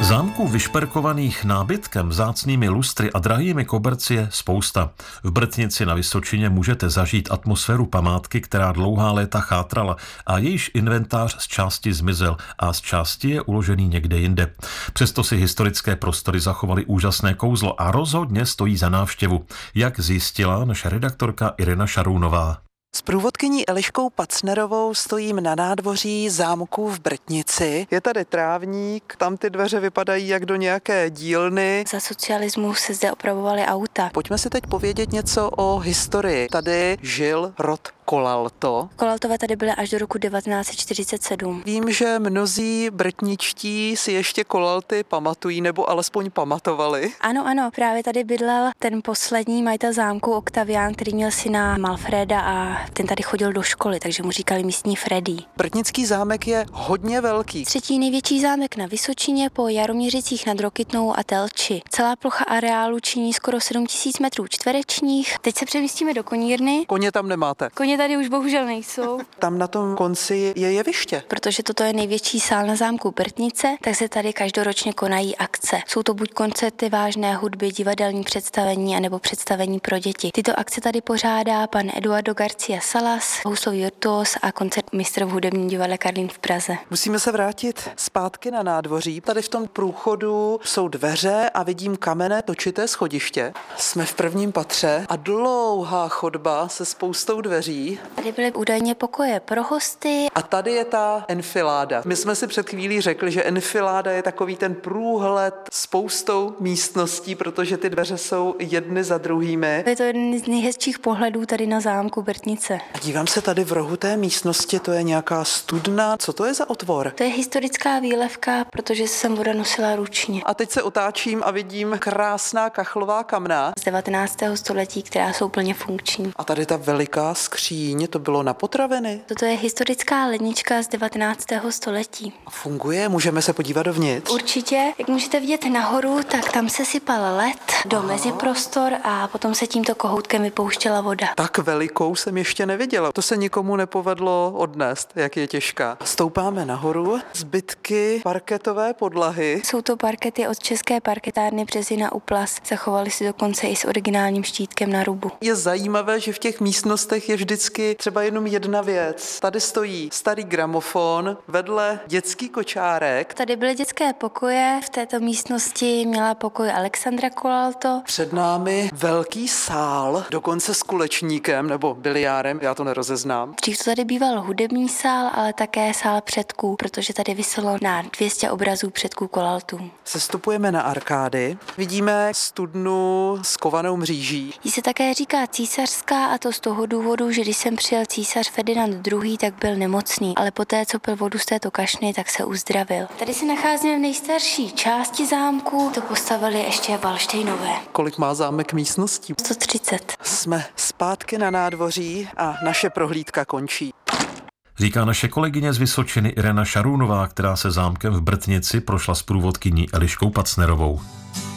Zámků vyšperkovaných nábytkem, vzácnými lustry a drahými koberci je spousta. V Brtnici na Vysočině můžete zažít atmosféru památky, která dlouhá léta chátrala a jejíž inventář z části zmizel a z části je uložený někde jinde. Přesto si historické prostory zachovaly úžasné kouzlo a rozhodně stojí za návštěvu, jak zjistila naše redaktorka Irena Šarounová. S průvodkyní Eliškou Pacnerovou stojím na nádvoří zámku v Brtnici. Je tady trávník, tam ty dveře vypadají jak do nějaké dílny. Za socialismu se zde opravovaly auta. Pojďme si teď povědět něco o historii. Tady žil rod Kolalto. Kolaltové tady byly až do roku 1947. Vím, že mnozí brtničtí si ještě Kolalty pamatují, nebo alespoň pamatovali. Ano, právě tady bydlel ten poslední majitel zámku Oktavián, který měl syna Malfreda a ten tady chodil do školy, takže mu říkali místní Freddy. Brtnický zámek je hodně velký. Třetí největší zámek na Vysočině po Jaroměřicích nad Rokytnou a Telči. Celá plocha areálu činí skoro 7000 metrů čtverečních. Teď se přemístíme do konírny. Koně tam nemáte. Koně tady už bohužel nejsou. Tam na tom konci je jeviště. Protože toto je největší sál na zámku Brtnice, tak se tady každoročně konají akce. Jsou to buď koncerty vážné hudby, divadelní představení anebo představení pro děti. Tyto akce tady pořádá pan Eduardo García Salas, houslový virtuos a koncert mistr v hudebním divadle Karlín v Praze. Musíme se vrátit zpátky na nádvoří. Tady v tom průchodu jsou dveře a vidím kamenné točité schodiště. Jsme v prvním patře a dlouhá chodba se spoustou dveří. Tady byly údajně pokoje pro hosty. A tady je ta enfiláda. My jsme si před chvílí řekli, že enfiláda je takový ten průhled spoustou místností, protože ty dveře jsou jedny za druhými. Je to jeden z nejhezčích pohledů tady na zámku Brtnice. A dívám se tady v rohu té místnosti, to je nějaká studna. Co to je za otvor? To je historická výlevka, protože sem voda nosila ručně. A teď se otáčím a vidím krásná kachlová kamna. Z 19. století, která jsou plně funkční. A tady ta veliká skříň, to bylo na potraviny. Toto je historická lednička z 19. století. Funguje? Můžeme se podívat dovnitř? Určitě. Jak můžete vidět nahoru, tak tam se sypal led do meziprostor a potom se tímto kohoutkem vypouštěla voda. Tak velikou jsem ještě neviděla. To se nikomu nepovedlo odnést, jak je těžká. Stoupáme nahoru, zbytky parketové podlahy. Jsou to parkety od České parketárny Březina u Plas. Zachovaly si dokonce i s originálním štítkem na rubu. Je zajímavé, že v těch místnostech je vždycky třeba jenom jedna věc. Tady stojí starý gramofon, vedle dětský kočárek. Tady byly dětské pokoje, v této místnosti měla pokoj Alexandra Kolalto. Před námi velký sál, dokonce s kulečníkem nebo biliárem, já to nerozeznám. Dřív to tady býval hudební sál, ale také sál předků, protože tady viselo na 200 obrazů předků Kolaltů. Sestupujeme na arkády, vidíme studnu s kovanou mříží. Jí se také říká císařská, a to z toho důvodu, že když sem přijel císař Ferdinand II., tak byl nemocný, ale poté, co pil vodu z této kašny, tak se uzdravil. Tady se nacházíme v nejstarší části zámku, to postavili ještě Valdštejnové. Kolik má zámek místností? 130. Jsme zpátky na nádvoří a naše prohlídka končí. Říká naše kolegyně z Vysočiny Irena Šarounová, která se zámkem v Brtnici prošla s průvodkyní Eliškou Pacnerovou.